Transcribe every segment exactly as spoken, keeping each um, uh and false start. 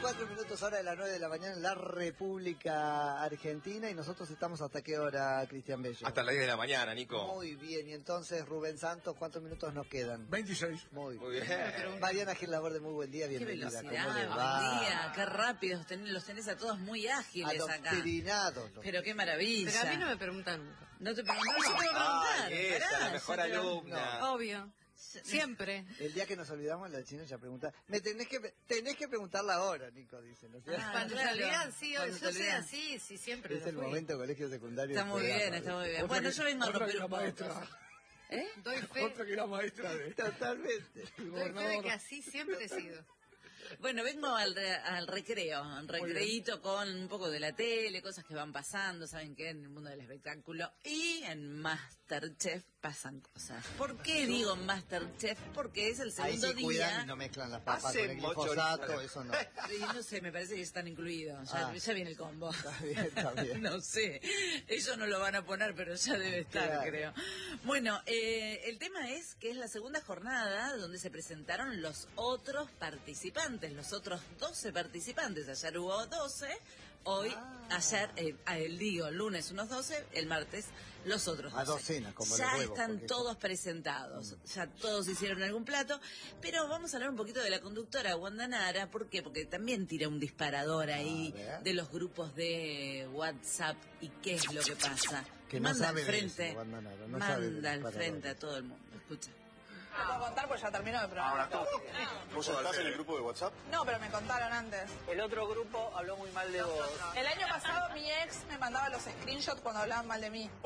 veinticuatro minutos hora de las nueve de la mañana en la República Argentina, y nosotros estamos hasta qué hora, Cristian Bello. Hasta las diez de la mañana, Nico. Muy bien, y entonces Rubén Santos, ¿cuántos minutos nos quedan? veintiséis. Muy, Muy bien. bien. Mariana Gil Laborde, muy buen día, Qué bienvenida. velocidad, ¿Cómo le buen va? día, qué rápidos, ten- los tenés a todos muy ágiles acá. Adoctrinados. Pero qué maravilla. Pero a mí no me preguntan nunca. No te pregunto, no se puede preguntar. Ay, esa, Pará, la mejor ya te lo- alumna. Obvio. Siempre. El día que nos olvidamos, la china ya pregunta, me tenés que tenés que preguntarla ahora, Nico, dice, ¿no es cierto? Ah, Cuando claro. se olvidan, sí, Cuando yo te soy olvidan. así, sí, siempre Es lo el fui. momento colegio secundario. Está del muy programa, bien, está muy bien. Otra Bueno, que- yo vengo a otra romper que la un poco. maestra. ¿Eh? Doy fe, Otra que la maestra de... Totalmente. doy fe de que así siempre he sido. Bueno, vengo al, re- al recreo, un recreíto con un poco de la tele, cosas que van pasando, ¿saben qué? En el mundo del espectáculo. Y en Masterchef pasan cosas. ¿Por qué digo Masterchef? Porque es el Ahí segundo sí cuidan día. y no mezclan las papas Hace con el mucho glifosato, chorizo. eso no. Y no sé, me parece que están incluidos. Ya, Ah. ya viene el combo. Está bien, está bien. No sé, ellos no lo van a poner, pero ya debe estar, Claro. creo. Bueno, eh, el tema es que es la segunda jornada donde se presentaron los otros participantes, los otros doce participantes. Ayer hubo doce, hoy, Ah. ayer, eh, ah, el digo, lunes unos doce, el martes los otros doce. A docenas, como ya los huevos, están porque- todos presentados, ya todos hicieron algún plato, pero vamos a hablar un poquito de la conductora Wanda Nara. ¿Por qué? Porque también tira un disparador ahí A ver. de los grupos de WhatsApp y qué es lo que pasa. Que no manda sabe al de frente, eso, Wanda Nara, no sabe de manda al disparadores. frente a todo el mundo. Escucha. Te puedo contar porque ya terminó el programa. ¿Vos estás en el grupo de WhatsApp? No, pero me contaron antes. El otro grupo habló muy mal de vos. El año pasado mi ex me mandaba los screenshots cuando hablaban mal de mí.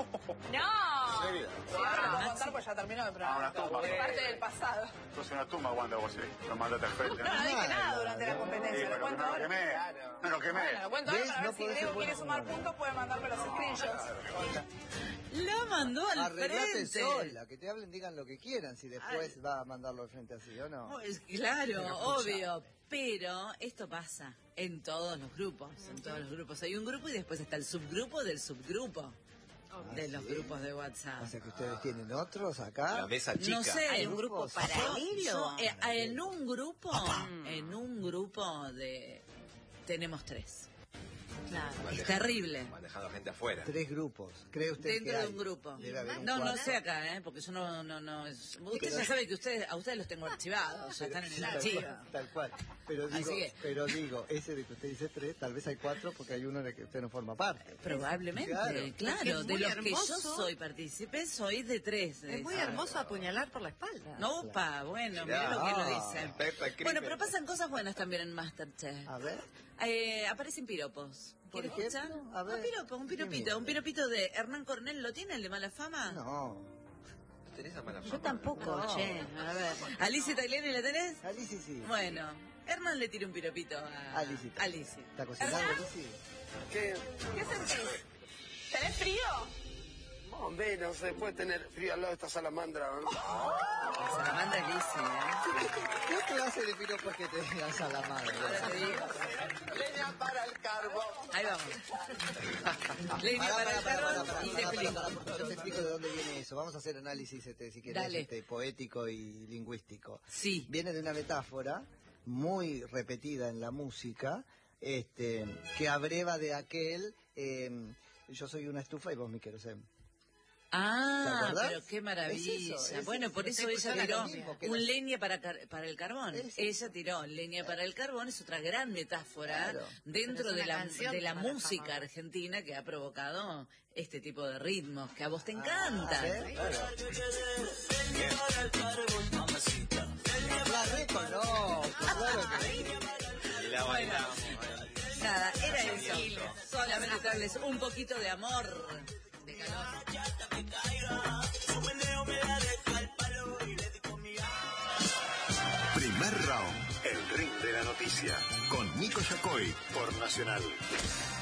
¿En serio? Sí, ahora te puedo contar porque ya terminó el programa. Ahora toma. Es parte del pasado. Sos una tumba, Wanda, vos sí. Lo mandaste al frente. No, no dije nada durante la Sí, competencia. Lo pero cuento no lo ahora. quemé. No lo quemé. Bueno, lo cuento ahora ¿Ves? para No ver si podés Diego ser quiere buena sumar como puntos, puede mandarme los screenshots. La mandó al Arreglate frente. sola, que te hablen, digan lo que quieran, si después va a mandarlo al frente así, ¿o no? Pues claro, obvio. Pero esto pasa en todos los grupos, en todos los grupos. Hay un grupo y después está el subgrupo del subgrupo de los sí. grupos de WhatsApp. O sea que ustedes tienen otros acá. La mesa chica. No sé, ¿Hay un grupo grupos. paralelo? Yo, eh, en un grupo, en un grupo de tenemos tres. Claro. Van Es dejando- terrible. Van dejando gente afuera. Tres grupos, ¿cree usted Dentro que de hay? un grupo. Debe haber un No, no cuarto. sé acá, ¿eh? Porque yo no, no, no. Es, usted ya sabe que ustedes, a ustedes los tengo archivados, ya están en el Tal archivo. cual, Tal cual. Pero Así digo, que- pero digo, ese de que usted dice tres, tal vez hay cuatro porque hay uno en el que usted no forma parte. Probablemente, Claro. claro. Es que es de muy los que yo hermoso. soy partícipe, soy de tres. Es muy Ah. hermoso apuñalar por la espalda. No, upa, bueno, mira lo que lo dicen. Experta en crimen. Bueno, pero pasan cosas buenas también en Masterchef. A ver. Eh, aparecen piropos. Por ¿Quiere escuchar? ejemplo, a ver. Un piropo, un ¿Qué piropito, mira? un piropito de Hernán Cornell. ¿Lo tiene el de mala fama? No. ¿Tenés esa mala Yo fama? tampoco, No. che. A ver, ¿Alicia Tagliani la tenés? Alicia sí. Bueno, Hernán le tira un piropito a Alicia. Alicia. ¿Está cocinando, ¿Verdad? Alicia? ¿Qué? ¿Qué sentís? ¿Tenés frío? Más o menos, se puede tener frío al lado de esta salamandra, ¿no? Se la manda Alicia, ¿Qué clase de piropos que te digas a la madre? ¿eh? Ahora te digo. Leña para el carbón. Ahí vamos. Leña Pará, para el pará, pará, carbón pará, y te pará, pará, explico. pará, porque yo te explico de dónde viene eso. Vamos a hacer análisis, este, si querés, Dale. este, poético y lingüístico. Sí. Viene de una metáfora muy repetida en la música, este, que abreva de aquel, eh, yo soy una estufa y vos mi querosén. ¿Te Ah, acordás? pero qué maravilla. Es eso, es bueno, eso. por eso Escuchá ella lo tiró mismo que un las- leña para, car- para el carbón. Es- Ella tiró leña para el carbón, es otra gran metáfora Claro. dentro Pero es de una la, canción de la para la música fama. argentina que ha provocado este tipo de ritmos que a vos te Ah, encantan. ¿sí? Claro. La reconozco, claro que sí. Y la bailamos. Nada, era eso. Solamente darles un poquito de amor, de calor. Primer round, el ring de la noticia, con Nico Yacoy por Nacional.